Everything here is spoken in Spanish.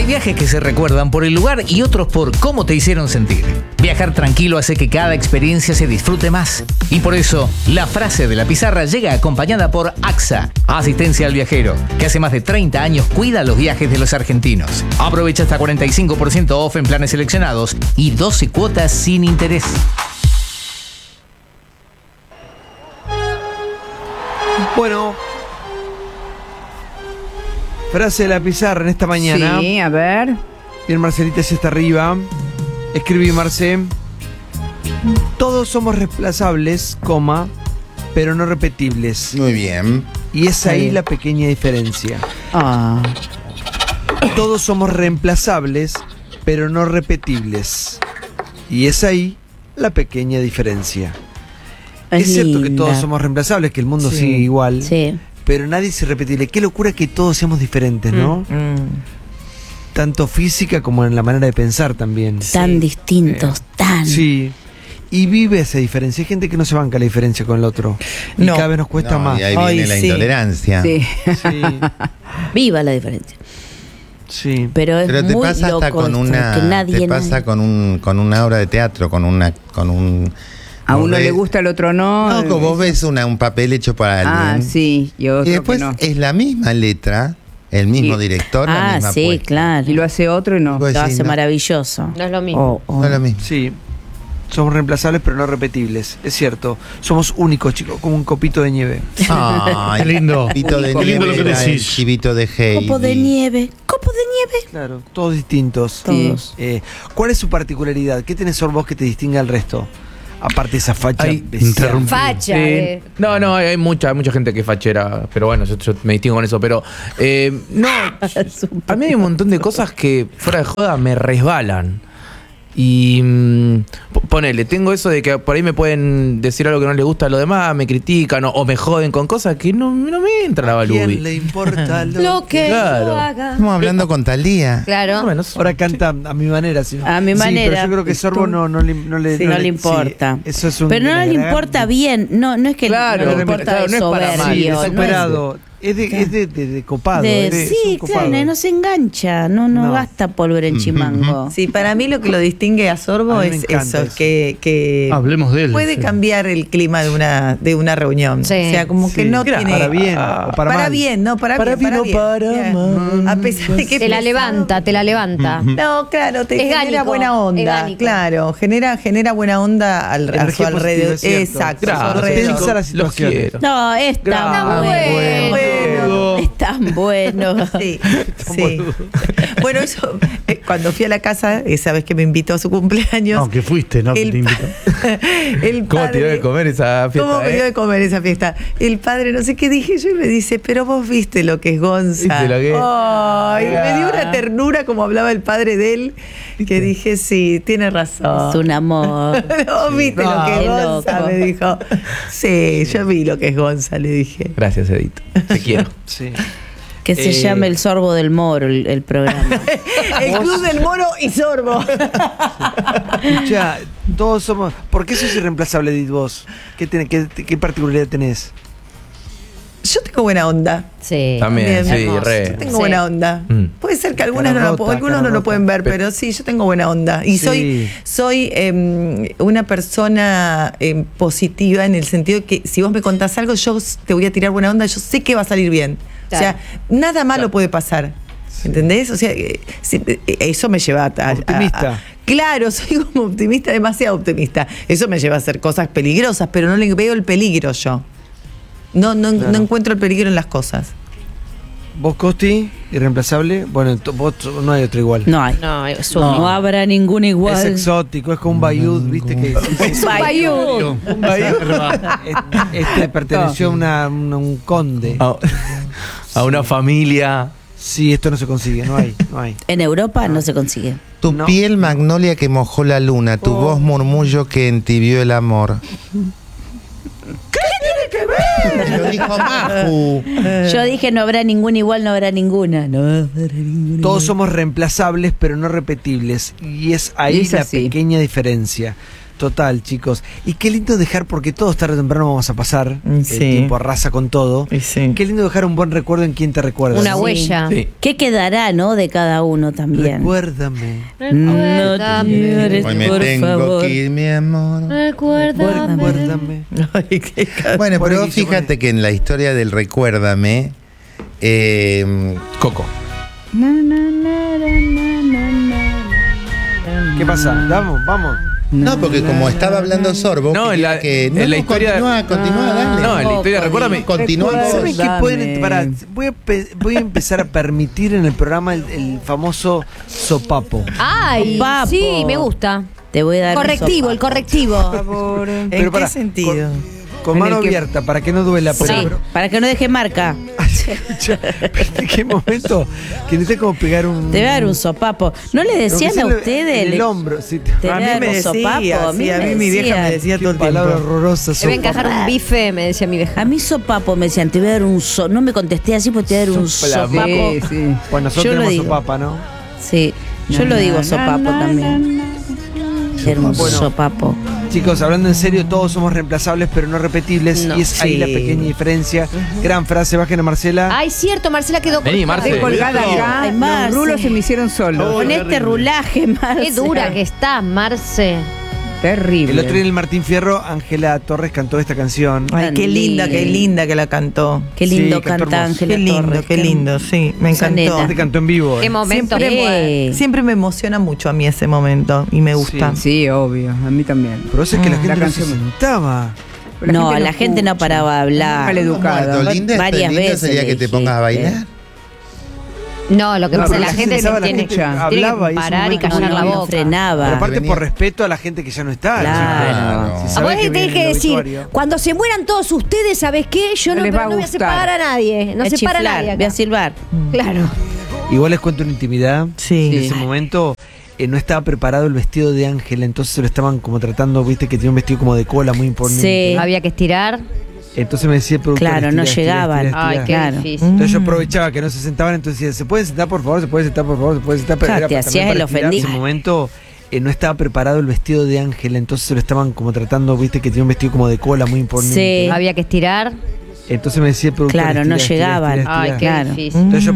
Hay viajes que se recuerdan por el lugar y otros por cómo te hicieron sentir. Viajar tranquilo hace que cada experiencia se disfrute más. Y por eso, la frase de la pizarra llega acompañada por AXA, Asistencia al Viajero, que hace más de 30 años cuida los viajes de los argentinos. Aprovecha hasta 45% off en planes seleccionados y 12 cuotas sin interés. Bueno, frase de la pizarra en esta mañana. Sí, a ver. Bien, Marcelita ya está arriba. Escribí, Marce. Todos somos reemplazables, coma, pero no repetibles. Muy bien. Y es ahí la pequeña diferencia. Ah, Todos somos reemplazables, pero no repetibles. Y es ahí la pequeña diferencia. Es cierto que todos somos reemplazables, que el mundo sigue igual. Sí. Pero nadie es irrepetible. Qué locura que todos seamos diferentes, ¿no? Tanto física como en la manera de pensar también. Tan distintos, tan. Sí. Y vive esa diferencia. Hay gente que no se banca la diferencia con el otro. Y No. cada vez nos cuesta No, más. y ahí viene Ay, la sí. intolerancia. sí. Sí, Viva la diferencia. sí. Pero es Pero te muy pasa loco hasta con esto, una. que nadie, Te pasa con una obra de teatro, con un. A vos uno le ves- gusta, al otro no. No, como vos ves un papel hecho para Ah, alguien. sí, y otro Y después que no. es la misma letra, el mismo Y- director, la Ah, misma sí, puesta. claro. Y lo hace otro y no. Vos Lo decís, hace no, maravilloso. No es lo mismo. O- no es lo mismo. Sí. Somos reemplazables, pero no repetibles. Es cierto. Somos únicos, chicos, como un copito de nieve. Ay, Qué lindo. Chivito de Qué lindo nieve lo que era decís. el chivito de Heidi. Copo de nieve. Copo de nieve. Claro, todos distintos. Todos. ¿Cuál es su particularidad? ¿Qué tenés vos que te distingue al resto? Aparte de esa facha Ay, bestial. interrumpí. Facha. No, hay mucha gente que es fachera, pero bueno, yo me distingo con eso, pero no, a mí hay un montón de cosas que fuera de joda me resbalan. Y ponele, tengo eso de que por ahí me pueden decir algo que no les gusta a los demás, me critican o me joden con cosas que no me entra la ¿A quién balubi. le importa Lo que Claro. yo haga. Estamos hablando con Talía. Claro. Bueno, Ahora canta a mi manera. Sí, A mi Sí, manera. pero yo creo que Sorbo no le Sí, no le importa. sí, eso es un Pero no le gran- importa bien. No es que Claro, no le importa claro, de no es para mal, soberbio. Sí, no es es- superado. Es de copado. De- es sí, un copado. claro, no se engancha, no No. gasta pólvora en chimango. Sí, para mí lo que lo distingue a Sorbo A mí me es encanta eso, eso. que Hablemos de él. puede sí. cambiar el clima de una reunión. Sí. O sea, como que Sí, no tiene... para bien o para mal. bien, no, para bien. bien o para Bien. mal. A pesar de que Te la pesado. levanta, te la levanta. No, claro, te Es genera gánico, buena es onda. gánico. Claro, genera buena onda a su Energía positiva, alrededor. es cierto. Exacto, a su Gracias, alrededor. Utiliza la los situación. quiero. No, es tan Gracias. bueno. Es tan bueno. Sí, sí. Bueno, eso, cuando fui a la casa, esa vez que me invitó a su cumpleaños. No, que fuiste, ¿no? Que el te invitó. el ¿Cómo te dio de comer esa fiesta? ¿Cómo me dio de comer esa fiesta? El padre, no sé qué dije yo, y me dice, pero vos viste lo que es Gonza. ¿Viste lo que es? Ay, me dio una ternura como hablaba el padre de él, que dije, sí, tiene razón. Es un amor. Vos viste No, lo que qué es Gonza, loco. me dijo. Sí, yo vi lo que es Gonza, le dije. Gracias, Edith. Te quiero. Sí. Que se llame El Sorbo del Moro, el programa. El Club del Moro y Sorbo. Escucha, todos somos. ¿Por qué sos irreemplazable, Edith, vos? ¿Qué particularidad tenés? Yo tengo buena onda. Sí. También, sí, hermoso. re. Yo tengo Sí. buena onda. Mm. Puede ser que algunos, Cara no lo, rota, algunos cara no lo rota. pueden ver, pero sí, yo tengo buena onda. Y Sí. soy una persona positiva en el sentido de que si vos me contás algo, yo te voy a tirar buena onda, yo sé que va a salir bien. Claro. O sea, nada malo puede pasar. ¿Entendés? O sea, eso me lleva a... Optimista. Claro, soy como optimista, demasiado optimista. Eso me lleva a hacer cosas peligrosas, pero no le veo el peligro yo. No Claro. encuentro el peligro en las cosas. ¿Vos, Costi, irreemplazable? Bueno, vos no hay otro igual. No hay. No, es No habrá ningún igual. Es exótico, es como un bayud, ¿viste? Que Es un bayú. este perteneció a un conde. A una familia. Sí, esto no se consigue, no hay. En Europa no se consigue. Tu No. piel magnolia que mojó la luna, tu voz murmullo que entibió el amor. ¿Qué tiene que ver? Lo dijo Maju. Yo dije no habrá ningún igual, no habrá ninguna. No habrá ninguna. Todos somos reemplazables, pero no repetibles. Y es ahí Y es la así. pequeña diferencia. Total, chicos. Y qué lindo dejar, porque todos tarde o temprano vamos a pasar. Sí. El tiempo arrasa con todo. Y sí. Qué lindo dejar un buen recuerdo en quien te recuerda. Una ¿no? huella. Sí. ¿Qué quedará, no? De cada uno también. Recuérdame. No te llores, Hoy me por tengo favor. que ir, mi amor. Recuérdame. Ay, qué Bueno, Bueno, pero Guille, fíjate que en la historia del Recuérdame, Coco. ¿Qué pasa? Vamos. no, porque como estaba hablando Sorbo, No, quería en la- que en la historia- continúa, dale. No, en la historia, recuérdame. Continúa vos. ¿Saben qué Dame. pueden? Pará, voy a empezar a permitir en el programa el famoso sopapo. Ay, Papo. sí, me gusta. Te voy a dar un Correctivo, el sopapo. correctivo. ¿En Pero qué pará, sentido? Con En mano el que- abierta, para que no duela. Sí, Pero, para que no deje marca. ¿en qué momento? Que necesite como pegar un... Te voy a dar un sopapo. ¿No le decían Lo que a sea en ustedes? el hombro. Sí, Te A voy mí a dar me un decía, sopapo. sí, a mí mi vieja me decía todo qué el palabra tiempo. horrorosa. Te voy a encajar un bife, me decía mi vieja. A mí sopapo me decían, te voy a dar un no me contesté así, pues te voy a dar un Sopla, sopapo. Sí, sí. Bueno, nosotros Yo lo tenemos digo. sopapa, ¿no? Sí, yo lo digo sopapo también. Era un Bueno. sopapo. Chicos, hablando en serio, todos somos reemplazables, pero no repetibles. No. Y es ahí Sí. la pequeña diferencia. Gran frase, bajen a Marcela. Ay, cierto, Marcela quedó Vení, Marce. Estoy colgada acá. Ay, Marce. Los rulos se me hicieron solos. Con este rulaje, Marce. Qué dura que estás, Marce. Terrible. El otro día en el Martín Fierro, Ángela Torres cantó esta canción. Ay, Tan qué linda que la cantó. Qué lindo Sí, cantó canta hermoso. Ángela Qué lindo, Torres. qué lindo, sí, me encantó. Soneta. Este cantó en vivo. Qué momento. Siempre me emociona mucho a mí ese momento y me gusta. Sí, obvio. A mí también. Pero eso es que la gente La no se canción- sentaba. No, la gente no paraba de hablar. Mal educada. Muerto, linda, Varias lindo veces sería le que te pongas a dijiste. bailar. No, lo que No, pasa es pero la la gente gente tiene, hablaba tiene y que ese parar y momento callar la no boca. frenaba. Pero aparte venía- por respeto a la gente que ya no está. Claro. chicos. Si A sabe vos que tenés viene que el decir, obituario. cuando se mueran todos ustedes, ¿sabés qué? Yo No no, les pero va a no voy a gustar. separar a nadie. No Voy a separa a chiflar, nadie acá. voy a silbar. Claro. Igual les cuento una intimidad. Sí. En ese momento no estaba preparado el vestido de Ángela, entonces se lo estaban como tratando, viste que tenía un vestido como de cola muy imponente. Sí. Había que estirar. Entonces me decía el productor, Claro, no "Estira, estira, llegaban. estira, Ay, estira". qué Claro. difícil. Entonces yo aprovechaba que no se sentaban, entonces decía, ¿se puede sentar por favor? ¿Se puede sentar por favor? ¿Se puede sentar? Pero Claro, era te también hacías para el estirar. En ofendido. ese momento no estaba preparado el vestido de Ángela, entonces se lo estaban como tratando, viste que tenía un vestido como de cola muy imponente. Sí. Había que estirar. Entonces me decía el productor, Claro, no "Estira, estira, llegaban. estira, Ay, estira". qué Claro. difícil. Entonces yo